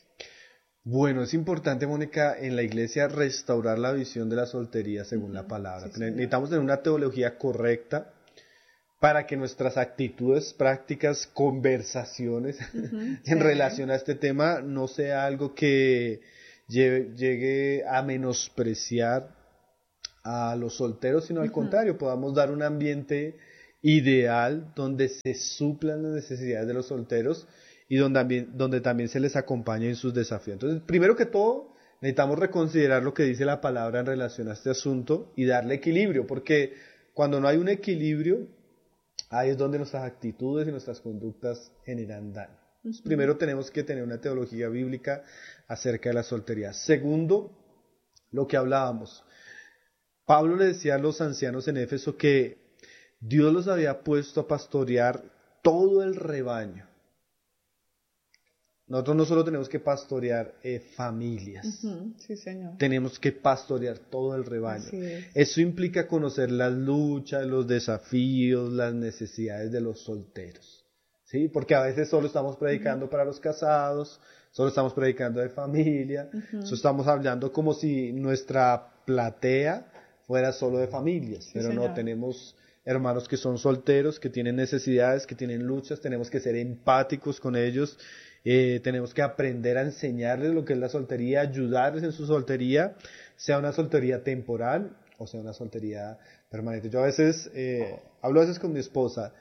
Bueno, es importante, Mónica, en la iglesia restaurar la visión de la soltería según uh-huh. la palabra. Sí, Necesitamos tener una teología correcta para que nuestras actitudes, prácticas, conversaciones uh-huh, en sí. relación a este tema no sea algo que lleve, llegue a menospreciar a los solteros, sino al uh-huh. contrario, podamos dar un ambiente ideal donde se suplan las necesidades de los solteros y donde también, donde también se les acompañe en sus desafíos. Entonces, primero que todo, necesitamos reconsiderar lo que dice la palabra en relación a este asunto y darle equilibrio, porque cuando no hay un equilibrio, ahí es donde nuestras actitudes y nuestras conductas generan daño. Entonces, uh-huh. primero tenemos que tener una teología bíblica acerca de la soltería. Segundo, lo que hablábamos. Pablo le decía a los ancianos en Éfeso que Dios los había puesto a pastorear todo el rebaño. Nosotros no solo tenemos que pastorear eh, familias, uh-huh. sí, señor. Tenemos que pastorear todo el rebaño. Así es. Eso implica conocer las luchas, los desafíos, las necesidades de los solteros, ¿sí? Porque a veces solo estamos predicando uh-huh. para los casados, solo estamos predicando de familia, uh-huh. solo estamos hablando como si nuestra platea fuera solo de familias, sí, pero señor. No, tenemos hermanos que son solteros, que tienen necesidades, que tienen luchas, tenemos que ser empáticos con ellos. Eh, tenemos que aprender a enseñarles lo que es la soltería, ayudarles en su soltería, sea una soltería temporal o sea una soltería permanente. Yo a veces, eh, hablo a veces con mi esposa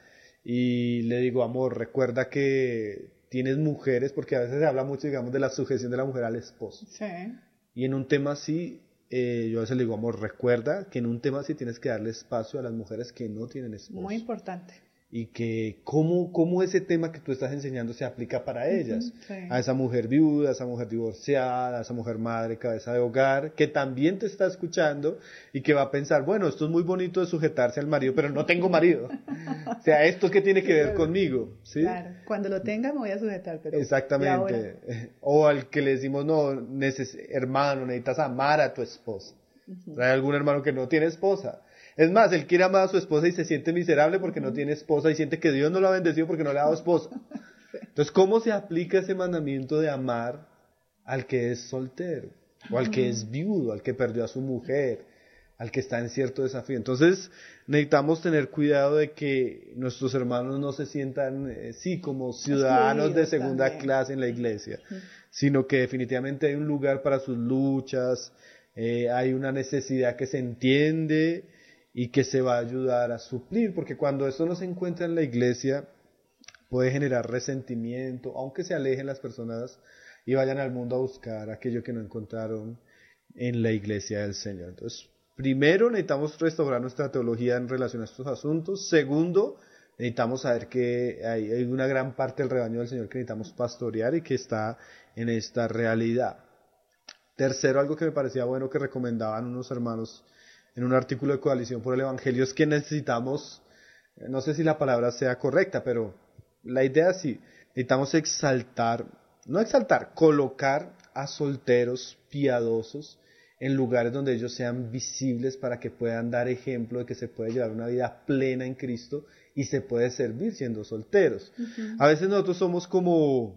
y le digo, amor, recuerda que tienes mujeres, porque a veces se habla mucho, digamos, de la sujeción de la mujer al esposo. Sí. Y en un tema así, eh, yo a veces le digo, amor, recuerda que en un tema así tienes que darle espacio a las mujeres que no tienen esposo. Muy importante. Y que cómo, cómo ese tema que tú estás enseñando se aplica para ellas, uh-huh, sí. a esa mujer viuda, a esa mujer divorciada, a esa mujer madre, cabeza de hogar, que también te está escuchando y que va a pensar, bueno, esto es muy bonito de sujetarse al marido, pero no tengo marido. O sea, ¿esto qué tiene que ver conmigo? ¿Sí? Claro, cuando lo tenga me voy a sujetar, pero exactamente. O al que le decimos, no, neces- hermano, necesitas amar a tu esposa. Uh-huh. Hay algún hermano que no tiene esposa. Es más, él quiere amar a su esposa y se siente miserable porque uh-huh. no tiene esposa y siente que Dios no lo ha bendecido porque no le ha dado esposa. Sí. Entonces, ¿cómo se aplica ese mandamiento de amar al que es soltero? O al uh-huh. que es viudo, al que perdió a su mujer, al que está en cierto desafío. Entonces, necesitamos tener cuidado de que nuestros hermanos no se sientan, eh, sí, como ciudadanos de segunda también. Clase en la iglesia, uh-huh. sino que definitivamente hay un lugar para sus luchas, eh, hay una necesidad que se entiende y que se va a ayudar a suplir, porque cuando eso no se encuentra en la iglesia puede generar resentimiento, aunque se alejen las personas y vayan al mundo a buscar aquello que no encontraron en la iglesia del Señor. Entonces, primero necesitamos restaurar nuestra teología en relación a estos asuntos. Segundo, necesitamos saber que hay, hay una gran parte del rebaño del Señor que necesitamos pastorear y que está en esta realidad. Tercero, algo que me parecía bueno que recomendaban unos hermanos en un artículo de Coalición por el Evangelio, es que necesitamos, no sé si la palabra sea correcta, pero la idea es sí, necesitamos exaltar, no exaltar, colocar a solteros piadosos en lugares donde ellos sean visibles para que puedan dar ejemplo de que se puede llevar una vida plena en Cristo y se puede servir siendo solteros. Uh-huh. A veces nosotros somos como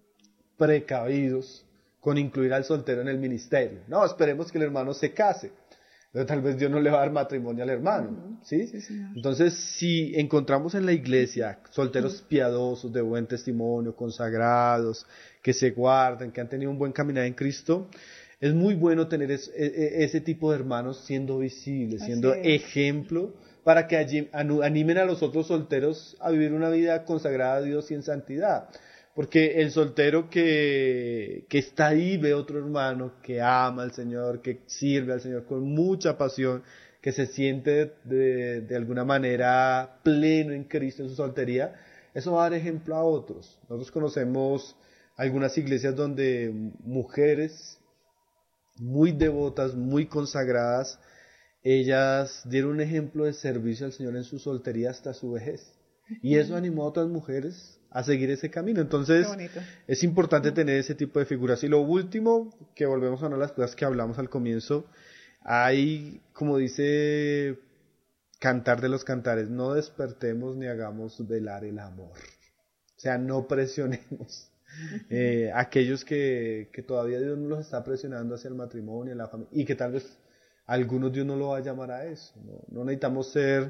precavidos con incluir al soltero en el ministerio. No, esperemos que el hermano se case. Pero tal vez Dios no le va a dar matrimonio al hermano, uh-huh. ¿sí? Sí, señor. Entonces, si encontramos en la iglesia solteros uh-huh. piadosos, de buen testimonio, consagrados, que se guardan, que han tenido un buen caminar en Cristo, es muy bueno tener es, e, ese tipo de hermanos siendo visibles, siendo ejemplo, para que allí animen a los otros solteros a vivir una vida consagrada a Dios y en santidad. Porque el soltero que, que está ahí ve otro hermano que ama al Señor, que sirve al Señor con mucha pasión, que se siente de, de alguna manera pleno en Cristo en su soltería, eso va a dar ejemplo a otros. Nosotros conocemos algunas iglesias donde mujeres muy devotas, muy consagradas, ellas dieron un ejemplo de servicio al Señor en su soltería hasta su vejez. Y eso animó a otras mujeres a seguir ese camino. Entonces, es importante tener ese tipo de figuras. Y lo último, que volvemos a una de las cosas que hablamos al comienzo, hay, como dice Cantar de los Cantares, no despertemos ni hagamos velar el amor. O sea, no presionemos. Eh, aquellos que, que todavía Dios no los está presionando hacia el matrimonio, la familia, y que tal vez algunos Dios no lo va a llamar a eso. No, no necesitamos ser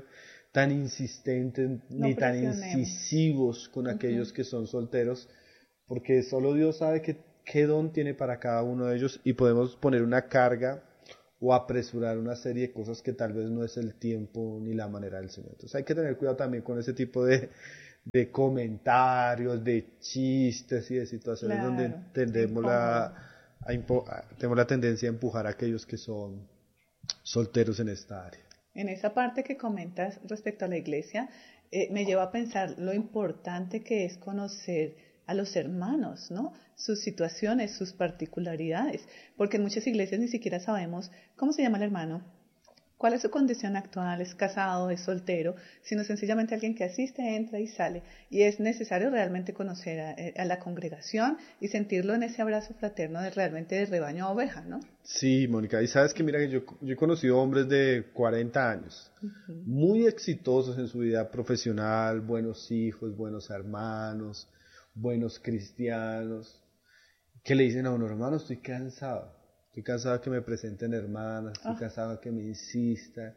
tan insistentes No ni tan presionemos. incisivos con Ujú. aquellos que son solteros, porque solo Dios sabe qué, qué don tiene para cada uno de ellos y podemos poner una carga o apresurar una serie de cosas que tal vez no es el tiempo ni la manera del Señor. Entonces hay que tener cuidado también con ese tipo de, de comentarios, de chistes y de situaciones donde Claro, tendemos incómodo. la, a impo- a- tenemos la tendencia a empujar a aquellos que son solteros en esta área. En esa parte que comentas respecto a la iglesia, eh, me lleva a pensar lo importante que es conocer a los hermanos, ¿no? Sus situaciones, sus particularidades, porque en muchas iglesias ni siquiera sabemos cómo se llama el hermano, cuál es su condición actual, es casado, es soltero, sino sencillamente alguien que asiste, entra y sale. Y es necesario realmente conocer a, a la congregación y sentirlo en ese abrazo fraterno de realmente de rebaño a oveja, ¿no? Sí, Mónica, y sabes que mira que yo, yo he conocido hombres de cuarenta años, Uh-huh. muy exitosos en su vida profesional, buenos hijos, buenos hermanos, buenos cristianos, que le dicen a uno, hermano, estoy cansado, estoy cansado de que me presenten hermanas, estoy Oh. cansado de que me insistan,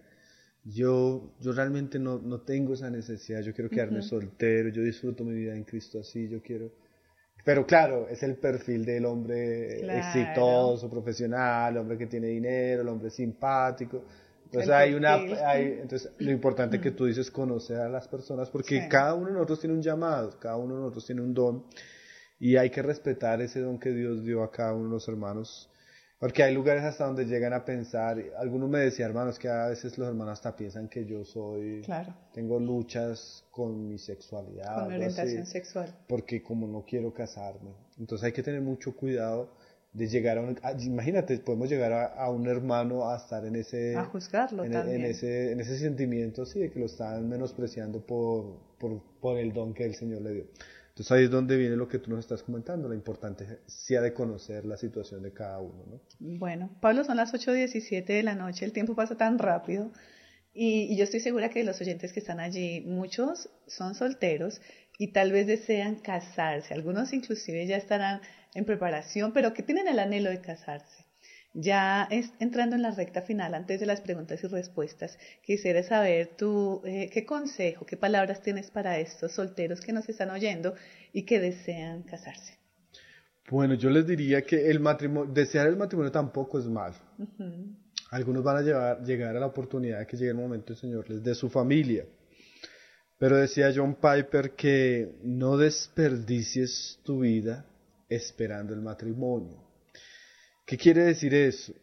yo, yo realmente no, no tengo esa necesidad, yo quiero quedarme Uh-huh. soltero, yo disfruto mi vida en Cristo así, yo quiero... Pero claro, es el perfil del hombre Claro. exitoso, profesional, el hombre que tiene dinero, el hombre simpático. Entonces El hay una, perfil. hay, entonces lo importante que tú dices conocer a las personas, porque Sí. cada uno de nosotros tiene un llamado, cada uno de nosotros tiene un don, y hay que respetar ese don que Dios dio a cada uno de los hermanos. Porque hay lugares hasta donde llegan a pensar, algunos me decían, hermanos, que a veces los hermanos hasta piensan que yo soy, Claro. tengo luchas con mi sexualidad, Con mi algo orientación así, sexual. porque como no quiero casarme. Entonces hay que tener mucho cuidado de llegar a un, a- imagínate, podemos llegar a, a un hermano a estar en ese, A juzgarlo en, también. en ese, en ese sentimiento, sí, de que lo están menospreciando por, por, por el don que el Señor le dio. Entonces ahí es donde viene lo que tú nos estás comentando, la importancia de conocer la situación de cada uno, ¿no? Bueno, Pablo, son las ocho diecisiete de la noche, el tiempo pasa tan rápido y, y yo estoy segura que los oyentes que están allí, muchos son solteros y tal vez desean casarse, algunos inclusive ya estarán en preparación, pero que tienen el anhelo de casarse. Ya es, entrando en la recta final, antes de las preguntas y respuestas, quisiera saber tú eh, qué consejo, qué palabras tienes para estos solteros que nos están oyendo y que desean casarse. Bueno, yo les diría que el matrimonio, desear el matrimonio tampoco es malo. Uh-huh. Algunos van a llevar, llegar a la oportunidad de que llegue el momento el Señor les dé su familia. Pero decía John Piper que no desperdicies tu vida esperando el matrimonio. ¿Qué quiere decir eso?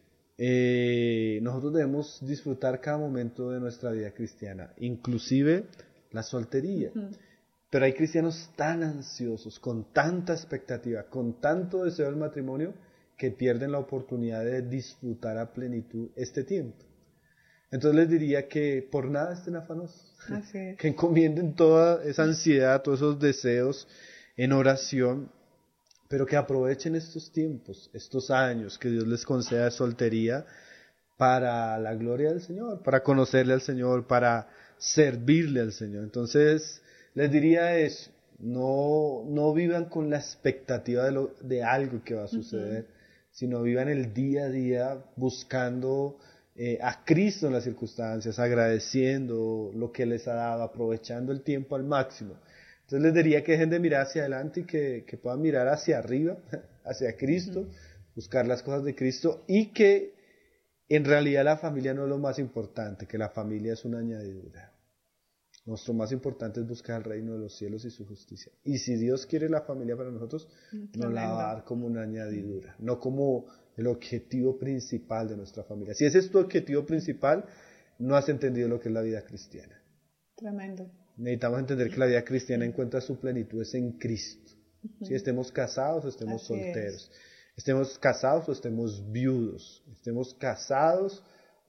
Eh, nosotros debemos disfrutar cada momento de nuestra vida cristiana, inclusive la soltería. Uh-huh. Pero hay cristianos tan ansiosos, con tanta expectativa, con tanto deseo del matrimonio, que pierden la oportunidad de disfrutar a plenitud este tiempo. Entonces les diría que por nada estén afanosos, Así es. que encomienden toda esa ansiedad, todos esos deseos en oración, pero que aprovechen estos tiempos, estos años que Dios les conceda de soltería para la gloria del Señor, para conocerle al Señor, para servirle al Señor. Entonces les diría eso, no, no vivan con la expectativa de, lo, de algo que va a suceder, uh-huh. sino vivan el día a día buscando eh, a Cristo en las circunstancias, agradeciendo lo que les ha dado, aprovechando el tiempo al máximo. Entonces les diría que dejen de mirar hacia adelante y que, que puedan mirar hacia arriba, hacia Cristo, uh-huh. buscar las cosas de Cristo y que en realidad la familia no es lo más importante, que la familia es una añadidura. Nuestro más importante es buscar el reino de los cielos y su justicia. Y si Dios quiere la familia para nosotros, Tremendo. Nos la va a dar como una añadidura, no como el objetivo principal de nuestra familia. Si ese es tu objetivo principal, no has entendido lo que es la vida cristiana. Tremendo. Necesitamos entender que la vida cristiana encuentra su plenitud es en Cristo. Uh-huh. Si estemos casados o estemos Así solteros. Es. Estemos casados o estemos viudos. Estemos casados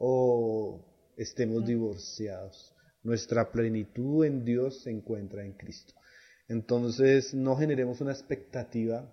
o estemos uh-huh. divorciados. Nuestra plenitud en Dios se encuentra en Cristo. Entonces no generemos una expectativa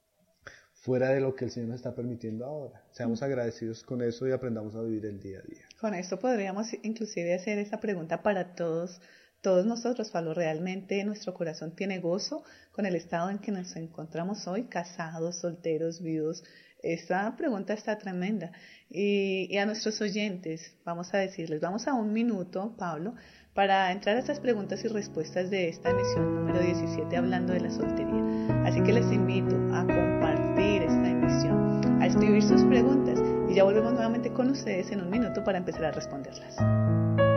fuera de lo que el Señor nos está permitiendo ahora. Seamos uh-huh. agradecidos con eso y aprendamos a vivir el día a día. Con esto podríamos inclusive hacer esa pregunta para todos todos nosotros, Pablo, realmente nuestro corazón tiene gozo con el estado en que nos encontramos hoy, casados, solteros, viudos. Esta pregunta está tremenda. Y, y a nuestros oyentes, vamos a decirles, vamos a un minuto, Pablo, para entrar a estas preguntas y respuestas de esta emisión número diecisiete, hablando de la soltería. Así que les invito a compartir esta emisión, a escribir sus preguntas, y ya volvemos nuevamente con ustedes en un minuto para empezar a responderlas.